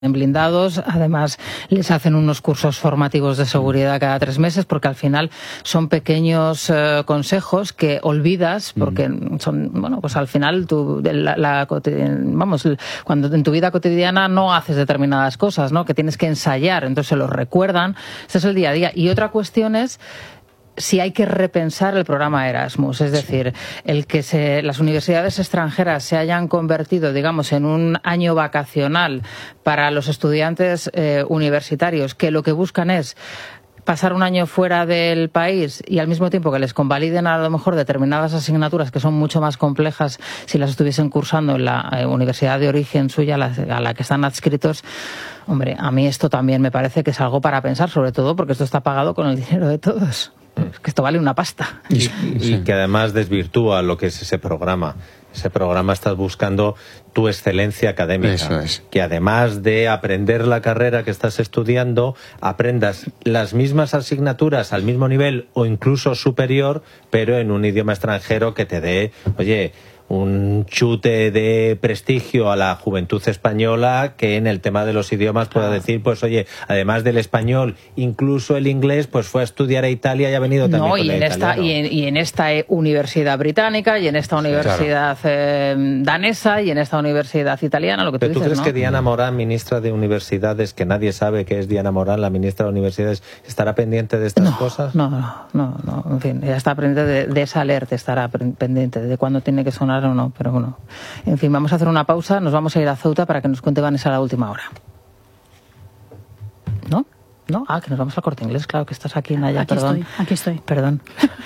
en blindados, además les hacen unos cursos formativos de seguridad cada 3 meses, porque al final son pequeños consejos que olvidas, porque son, bueno, pues al final cuando en tu vida cotidiana no haces determinadas cosas, ¿no? Que tienes que ensayar, entonces se los recuerdan. Este es el día a día. Y otra cuestión es si hay que repensar el programa Erasmus, es decir, el que las universidades extranjeras se hayan convertido, digamos, en un año vacacional para los estudiantes universitarios, que lo que buscan es pasar un año fuera del país y al mismo tiempo que les convaliden a lo mejor determinadas asignaturas que son mucho más complejas si las estuviesen cursando en la universidad de origen suya a la que están adscritos. Hombre, a mí esto también me parece que es algo para pensar, sobre todo porque esto está pagado con el dinero de todos. Que esto vale una pasta. Y que además desvirtúa lo que es ese programa. Ese programa estás buscando tu excelencia académica. Eso es. Que además de aprender la carrera que estás estudiando, aprendas las mismas asignaturas al mismo nivel o incluso superior, pero en un idioma extranjero que te dé, oye, un chute de prestigio a la juventud española, que en el tema de los idiomas pueda decir, pues oye, además del español, incluso el inglés, pues fue a estudiar a Italia y ha venido también con el italiano. Y en esta universidad británica, y en esta universidad danesa, y en esta universidad italiana, lo que tú dices, ¿Tú crees ¿no? que Diana Morán, ministra de Universidades, que nadie sabe que es Diana Morán, la ministra de Universidades, estará pendiente de estas cosas? No, en fin, ella está pendiente de esa alerta, estará pendiente de cuándo tiene que sonar o no, pero bueno. En fin, vamos a hacer una pausa, nos vamos a ir a Ceuta para que nos cuente Vanessa la última hora. ¿No? ¿No? Ah, que nos vamos al Corte Inglés, claro que estás aquí, Naya, perdón. Aquí estoy. Perdona.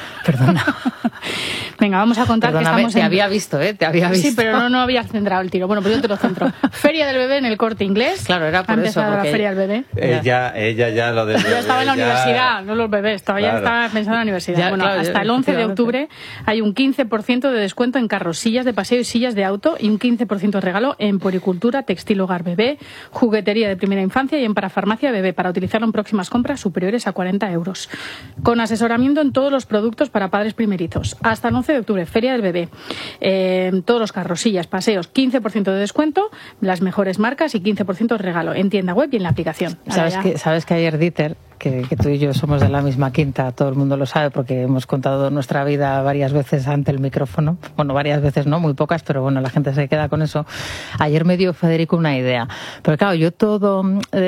Venga, vamos a contar. Perdóname, que estamos había visto, te había visto. Sí, pero no había centrado el tiro. Bueno, pues yo te lo centro. Feria del Bebé en el Corte Inglés. Claro, era por eso. La Feria del Bebé. Ella ya lo del bebé. Yo estaba en la universidad, no los bebés. Ya estaba pensando en la universidad. Ya, bueno, claro, hasta el 11 de octubre hay un 15% de descuento en carros, sillas de paseo y sillas de auto, y un 15% de regalo en puericultura, textil hogar bebé, juguetería de primera infancia y en parafarmacia bebé, para utilizarlo en próximas compras superiores a 40 euros. Con asesoramiento en todos los productos para padres primerizos. Hasta el 11 de octubre, Feria del Bebé. Todos los carros, sillas, paseos, 15% de descuento, las mejores marcas y 15% de regalo en tienda web y en la aplicación. ¿Sabes que ayer Dieter, que tú y yo somos de la misma quinta, todo el mundo lo sabe porque hemos contado nuestra vida varias veces ante el micrófono? Bueno, varias veces no, muy pocas, pero bueno, la gente se queda con eso. Ayer me dio Federico una idea. Pero claro, yo todo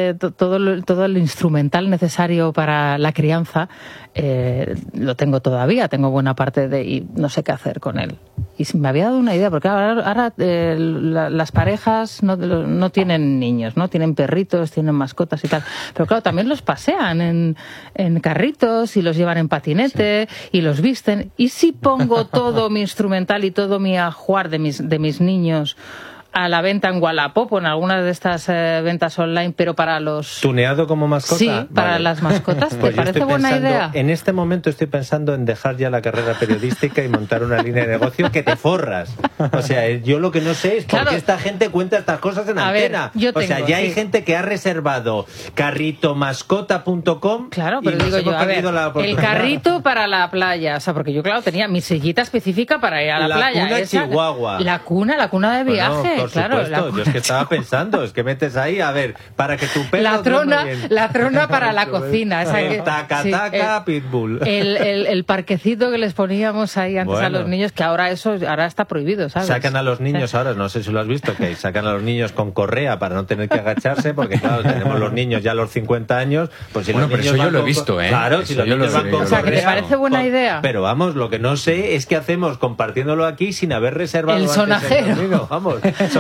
el instrumental necesario para la crianza lo tengo todavía, tengo buena parte y no sé qué hacer con él. Y me había dado una idea, porque ahora las parejas no tienen niños, ¿no? Tienen perritos, tienen mascotas y tal. Pero claro, también los pasean en carritos y los llevan en patinete y los visten. ¿Y si pongo todo mi instrumental y todo mi ajuar de mis niños a la venta en Wallapop o en algunas de estas ventas online, pero para los... ¿Tuneado como mascota? Sí, para las mascotas. ¿Te parece buena idea? En este momento estoy pensando en dejar ya la carrera periodística y montar una línea de negocio que te forras. O sea, yo lo que no sé es por qué esta gente cuenta estas cosas en antena. Ya hay gente que ha reservado carritomascota.com. Claro, pero digo yo, a ver, el carrito para la playa. O sea, porque yo, claro, tenía mi sillita específica para ir a la playa. La cuna Chihuahua. La cuna de viaje. Por supuesto, yo es que estaba pensando, es que metes ahí, a ver, para que tu perro... La trona para la cocina. Taca, pitbull. El parquecito que les poníamos ahí antes a los niños, que ahora está prohibido, ¿sabes? Sacan a los niños ahora, no sé si lo has visto, que sacan a los niños con correa para no tener que agacharse, porque claro, tenemos los niños ya a los 50 años, pues si bueno, los niños pero eso yo lo he visto, ¿eh? Claro, si los niños van con correa. O sea, que te parece buena idea. Pero vamos, lo que no sé es qué hacemos compartiéndolo aquí sin haber reservado el sonajero. Vamos.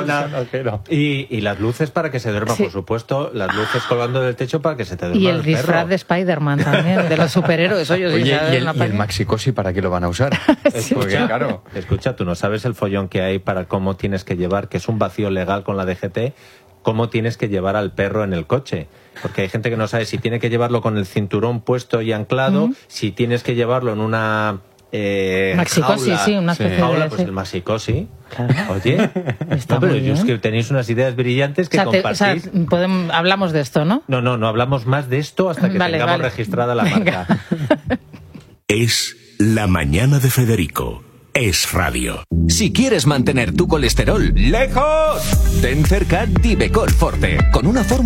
Y las luces para que se duerma, por supuesto, las luces colgando del techo para que se te duerma. Y el disfraz de Spider-Man también, de los superhéroes. Oye, y el Maxi-Cosi, ¿para qué lo van a usar? Escucha, tú no sabes el follón que hay para cómo tienes que llevar, que es un vacío legal con la DGT, cómo tienes que llevar al perro en el coche. Porque hay gente que no sabe si tiene que llevarlo con el cinturón puesto y anclado, si tienes que llevarlo en una... Maxi-Cosi, jaula, sí, una especie jaula, pues el Maxi-Cosi. Claro. Oye, pero es que tenéis unas ideas brillantes que compartís. Hablamos de esto, ¿no? No hablamos más de esto hasta que tengamos registrada la marca. Es La Mañana de Federico, es radio. Si quieres mantener tu colesterol lejos, ten cerca Divecol Forte, con una fórmula